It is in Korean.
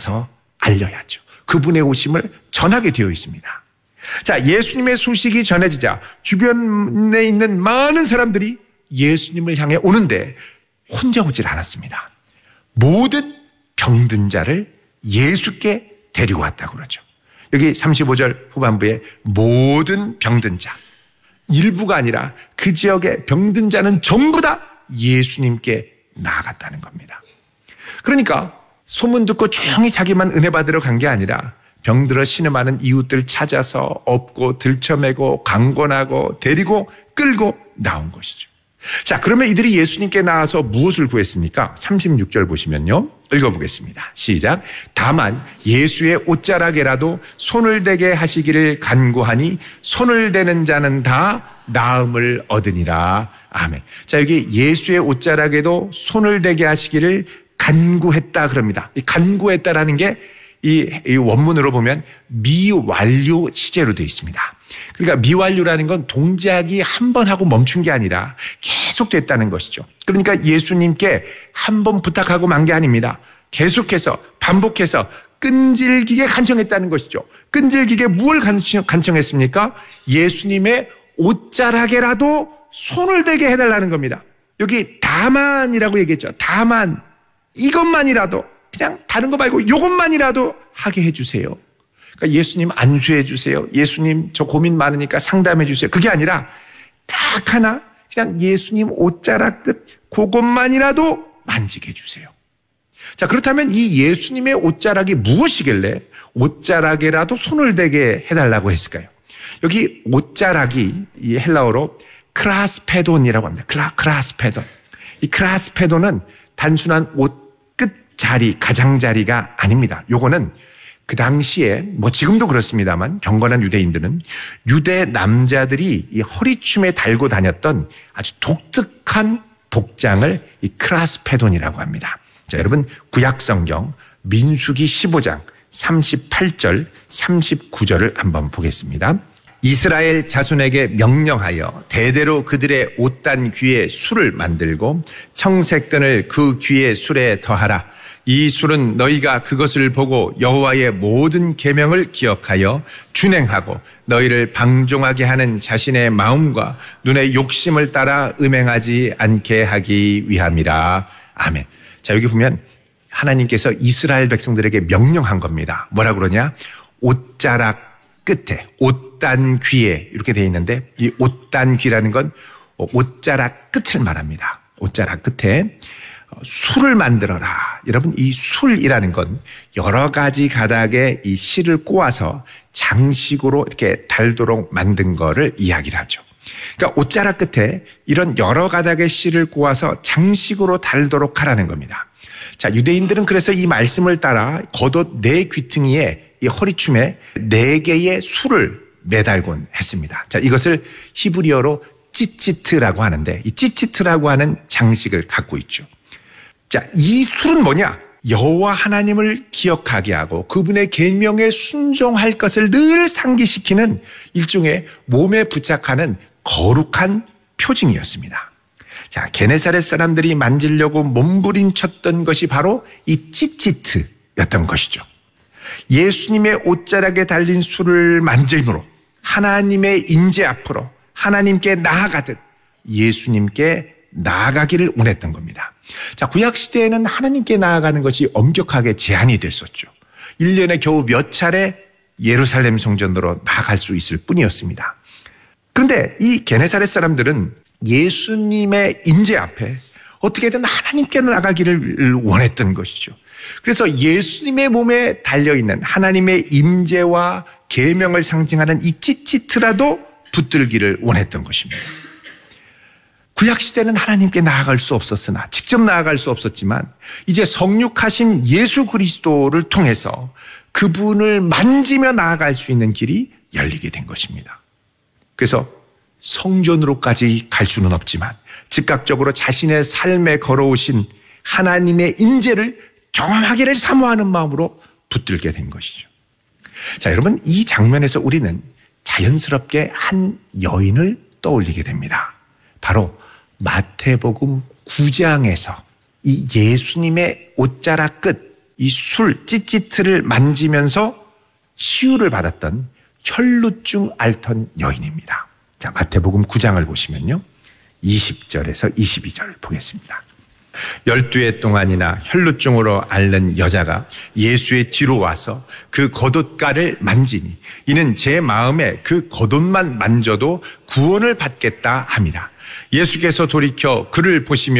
가서 알려야죠. 그분의 오심을 전하게 되어 있습니다. 자, 예수님의 소식이 전해지자 주변에 있는 많은 사람들이 예수님을 향해 오는데 혼자 오질 않았습니다. 모든 병든 자를 예수께 데리고 왔다고 그러죠. 여기 35절 후반부에 모든 병든 자, 일부가 아니라 그 지역의 병든 자는 전부 다 예수님께 나아갔다는 겁니다. 그러니까 소문 듣고 조용히 자기만 은혜 받으러 간 게 아니라 병들어 신음하는 이웃들 찾아서 업고 들쳐매고 강권하고 데리고 끌고 나온 것이죠. 자, 그러면 이들이 예수님께 나와서 무엇을 구했습니까? 36절 보시면요. 읽어보겠습니다. 시작. 다만 예수의 옷자락에라도 손을 대게 하시기를 간구하니 손을 대는 자는 다 나음을 얻으니라. 아멘. 자, 여기 예수의 옷자락에도 손을 대게 하시기를 간구했다 그럽니다. 이 간구했다라는 게 이 원문으로 보면 미완료 시제로 되어 있습니다. 그러니까 미완료라는 건 동작이 한 번 하고 멈춘 게 아니라 계속 됐다는 것이죠. 그러니까 예수님께 한 번 부탁하고 만 게 아닙니다. 계속해서 반복해서 끈질기게 간청했다는 것이죠. 끈질기게 무엇을 간청했습니까? 예수님의 옷자락에라도 손을 대게 해달라는 겁니다. 여기 다만이라고 얘기했죠. 다만 이것만이라도 그냥 다른 거 말고 이것만이라도 하게 해주세요. 그러니까 예수님 안수해 주세요. 예수님 저 고민 많으니까 상담해 주세요. 그게 아니라 딱 하나 그냥 예수님 옷자락 끝 그것만이라도 만지게 해주세요. 자, 그렇다면 이 예수님의 옷자락이 무엇이길래 옷자락에라도 손을 대게 해달라고 했을까요? 여기 옷자락이 이 헬라어로 크라스페돈이라고 합니다. 크라스페돈. 이 크라스페돈은 단순한 옷 끝자리, 가장자리가 아닙니다. 요거는 그 당시에 뭐 지금도 그렇습니다만 경건한 유대인들은 유대 남자들이 이 허리춤에 달고 다녔던 아주 독특한 복장을 이 크라스페돈이라고 합니다. 자, 여러분 구약성경 민수기 15장 38절 39절을 한번 보겠습니다. 이스라엘 자손에게 명령하여 대대로 그들의 옷단 귀에 술을 만들고 청색끈을 그 귀의 술에 더하라. 이 술은 너희가 그것을 보고 여호와의 모든 계명을 기억하여 준행하고 너희를 방종하게 하는 자신의 마음과 눈의 욕심을 따라 음행하지 않게 하기 위함이라. 아멘. 자, 여기 보면 하나님께서 이스라엘 백성들에게 명령한 겁니다. 뭐라 그러냐? 옷자락 끝에 옷단 귀에 이렇게 되어 있는데 이 옷단 귀라는 건 옷자락 끝을 말합니다. 옷자락 끝에 술을 만들어라. 여러분 이 술이라는 건 여러 가지 가닥에 이 실을 꼬아서 장식으로 이렇게 달도록 만든 거를 이야기를 하죠. 그러니까 옷자락 끝에 이런 여러 가닥의 실을 꼬아서 장식으로 달도록 하라는 겁니다. 자, 유대인들은 그래서 이 말씀을 따라 겉옷 네 귀퉁이에 이 허리춤에 4개의 술을 매달곤 했습니다. 자, 이것을 히브리어로 찌찌트라고 하는데 이 찌찌트라고 하는 장식을 갖고 있죠. 자, 이 술은 뭐냐? 여호와 하나님을 기억하게 하고 그분의 계명에 순종할 것을 늘 상기시키는 일종의 몸에 부착하는 거룩한 표징이었습니다. 자, 게네사렛 사람들이 만지려고 몸부림쳤던 것이 바로 이 찌찌트였던 것이죠. 예수님의 옷자락에 달린 술을 만짐으로 하나님의 임재 앞으로 하나님께 나아가듯 예수님께 나아가기를 원했던 겁니다. 자, 구약시대에는 하나님께 나아가는 것이 엄격하게 제한이 됐었죠. 1년에 겨우 몇 차례 예루살렘 성전으로 나아갈 수 있을 뿐이었습니다. 그런데 이 게네사렛 사람들은 예수님의 임재 앞에 어떻게든 하나님께 나가기를 원했던 것이죠. 그래서 예수님의 몸에 달려있는 하나님의 임재와 계명을 상징하는 이 찌찌트라도 붙들기를 원했던 것입니다. 구약시대는 하나님께 나아갈 수 없었으나 직접 나아갈 수 없었지만 이제 성육하신 예수 그리스도를 통해서 그분을 만지며 나아갈 수 있는 길이 열리게 된 것입니다. 그래서 성전으로까지 갈 수는 없지만 즉각적으로 자신의 삶에 걸어오신 하나님의 임재를 경험하기를 사모하는 마음으로 붙들게 된 것이죠. 자, 여러분 이 장면에서 우리는 자연스럽게 한 여인을 떠올리게 됩니다. 바로 마태복음 9장에서 이 예수님의 옷자락 끝 이 술, 찌찌트를 만지면서 치유를 받았던 혈루증 앓던 여인입니다. 자, 마태복음 9장을 보시면요. 20절에서 22절 보겠습니다. 12해 동안이나 혈루증으로 앓는 여자가 예수의 뒤로 와서 그 겉옷가를 만지니 이는 제 마음에 그 겉옷만 만져도 구원을 받겠다 함이라. 예수께서 돌이켜 그를 보시며